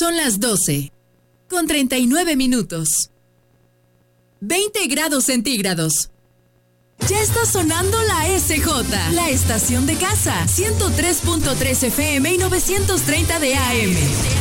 Son las 12:39. 20 grados centígrados. Ya está sonando la SJ, la estación de casa. 103.3 FM y 930 de AM.